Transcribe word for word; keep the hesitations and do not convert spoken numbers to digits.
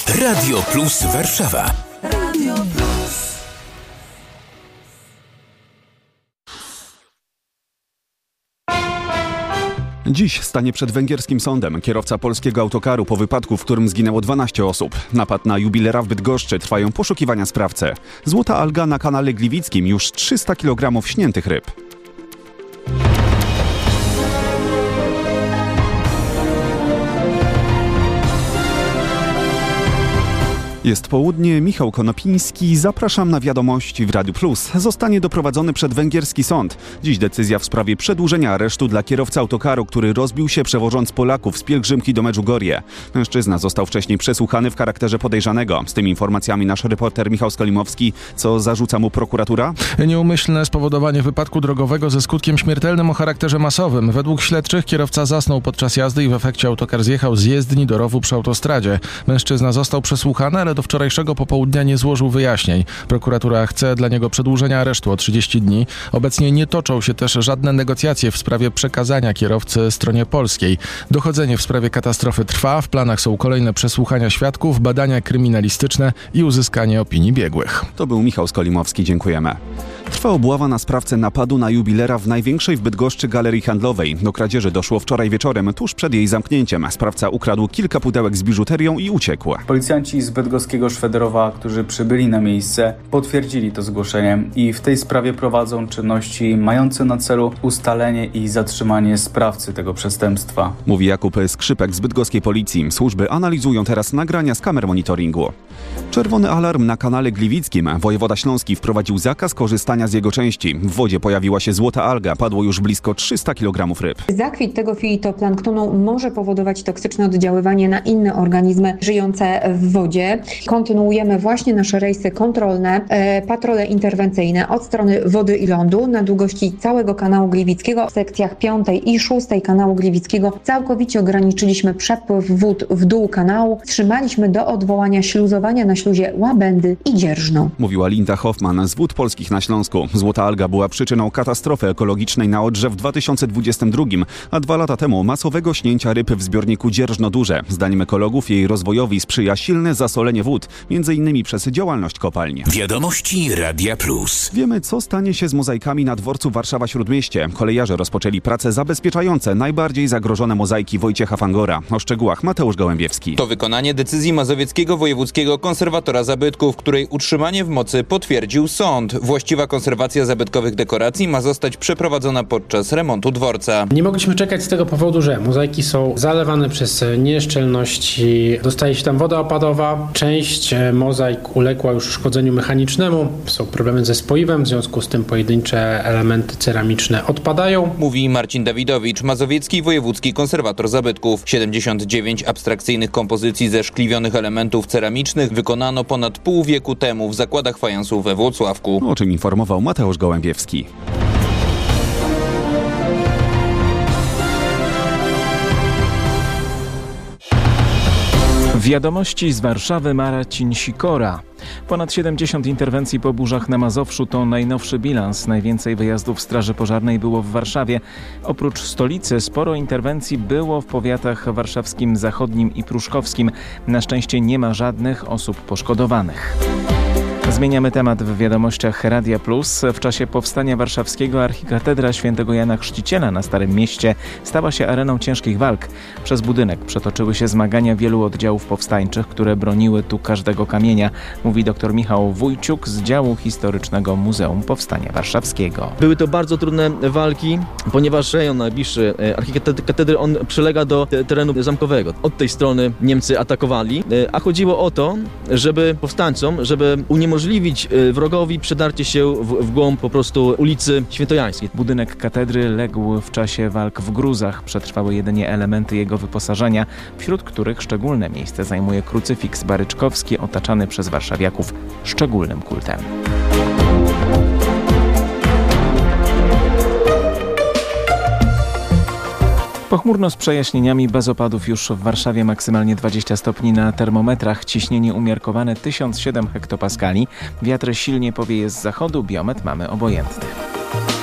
Radio Plus Warszawa. Radio Plus. Dziś stanie przed węgierskim sądem kierowca polskiego autokaru po wypadku, w którym zginęło dwanaście osób. Napad na jubilera w Bydgoszczy, trwają poszukiwania sprawcy. Złota alga na kanale Gliwickim, już trzysta kilogramów śniętych ryb. Jest południe, Michał Konopiński, zapraszam na wiadomości w Radiu Plus. Zostanie doprowadzony przed węgierski sąd. Dziś decyzja w sprawie przedłużenia aresztu dla kierowcy autokaru, który rozbił się przewożąc Polaków z pielgrzymki do Medjugorje. Mężczyzna został wcześniej przesłuchany w charakterze podejrzanego. Z tymi informacjami nasz reporter Michał Skolimowski. Co zarzuca mu prokuratura? Nieumyślne spowodowanie wypadku drogowego ze skutkiem śmiertelnym o charakterze masowym. Według śledczych kierowca zasnął podczas jazdy i w efekcie autokar zjechał z jezdni do rowu przy autostradzie. Mężczyzna został przesłuchany, ale do wczorajszego popołudnia nie złożył wyjaśnień. Prokuratura chce dla niego przedłużenia aresztu o trzydzieści dni. Obecnie nie toczą się też żadne negocjacje w sprawie przekazania kierowcy stronie polskiej. Dochodzenie w sprawie katastrofy trwa. W planach są kolejne przesłuchania świadków, badania kryminalistyczne i uzyskanie opinii biegłych. To był Michał Skolimowski, dziękujemy. Trwa obława na sprawcę napadu na jubilera w największej w Bydgoszczy galerii handlowej. Do kradzieży doszło wczoraj wieczorem, tuż przed jej zamknięciem. Sprawca ukradł kilka pudełek z biżuterią i uciekł. Policjanci z bydgoskiego Szwederowa, którzy przybyli na miejsce, potwierdzili to zgłoszenie i w tej sprawie prowadzą czynności mające na celu ustalenie i zatrzymanie sprawcy tego przestępstwa. Mówi Jakub Skrzypek z bydgoskiej policji. Służby analizują teraz nagrania z kamer monitoringu. Czerwony alarm na kanale Gliwickim. Wojewoda śląski wprowadził zakaz korzystania z jego części. W wodzie pojawiła się złota alga. Padło już blisko trzysta kilogramów ryb. Zakwit tego fitoplanktonu może powodować toksyczne oddziaływanie na inne organizmy żyjące w wodzie. Kontynuujemy właśnie nasze rejsy kontrolne, e, patrole interwencyjne od strony wody i lądu na długości całego kanału Gliwickiego. W sekcjach piątej i szóstej kanału Gliwickiego całkowicie ograniczyliśmy przepływ wód w dół kanału. Wstrzymaliśmy do odwołania śluzowania na śluzie Łabędy i Dzierżno. Mówiła Linda Hoffman z Wód Polskich na Śląsku. Złota alga była przyczyną katastrofy ekologicznej na Odrze w dwa tysiące dwudziestym drugim, a dwa lata temu masowego śnięcia ryb w zbiorniku Dzierżno Duże. Zdaniem ekologów jej rozwojowi sprzyja silne zasolenie wód, między innymi przez działalność kopalni. Wiadomości Radia Plus. Wiemy, co stanie się z mozaikami na dworcu Warszawa-Śródmieście. Kolejarze rozpoczęli prace zabezpieczające najbardziej zagrożone mozaiki Wojciecha Fangora. O szczegółach Mateusz Gołębiewski. To wykonanie decyzji mazowieckiego wojewódzkiego konserwatora zabytków, której utrzymanie w mocy potwierdził sąd. Właściwa konserwacja zabytkowych dekoracji ma zostać przeprowadzona podczas remontu dworca. Nie mogliśmy czekać z tego powodu, że mozaiki są zalewane przez nieszczelności, dostaje się tam woda opadowa, część mozaik uległa już uszkodzeniu mechanicznemu, są problemy ze spoiwem, w związku z tym pojedyncze elementy ceramiczne odpadają. Mówi Marcin Dawidowicz, mazowiecki wojewódzki konserwator zabytków. siedemdziesiąt dziewięć abstrakcyjnych kompozycji ze szkliwionych elementów ceramicznych wykonano ponad pół wieku temu w zakładach fajansu we Włocławku. O czym informował Mateusz Gołębiewski. Wiadomości z Warszawy, Marcin Sikora. Ponad siedemdziesiąt interwencji po burzach na Mazowszu to najnowszy bilans. Najwięcej wyjazdów Straży Pożarnej było w Warszawie. Oprócz stolicy sporo interwencji było w powiatach warszawskim, zachodnim i pruszkowskim. Na szczęście nie ma żadnych osób poszkodowanych. Zmieniamy temat w wiadomościach Radia Plus. W czasie powstania warszawskiego archikatedra świętego Jana Chrzciciela na Starym Mieście stała się areną ciężkich walk. Przez budynek przetoczyły się zmagania wielu oddziałów powstańczych, które broniły tu każdego kamienia, mówi dr Michał Wójciuk z działu historycznego Muzeum Powstania Warszawskiego. Były to bardzo trudne walki, ponieważ rejon najbliższy archikatedry on przylega do terenu zamkowego. Od tej strony Niemcy atakowali, a chodziło o to, żeby powstańcom, żeby uniemożliwić wrogowi przedarcie się w, w głąb po prostu ulicy Świętojańskiej. Budynek katedry legł w czasie walk w gruzach. Przetrwały jedynie elementy jego wyposażenia, wśród których szczególne miejsce zajmuje krucyfiks baryczkowski otaczany przez warszawiaków szczególnym kultem. Pochmurno z przejaśnieniami, bez opadów już w Warszawie, maksymalnie dwadzieścia stopni na termometrach, ciśnienie umiarkowane tysiąc siedem hektopaskali, wiatr silnie powieje z zachodu, biometr mamy obojętny.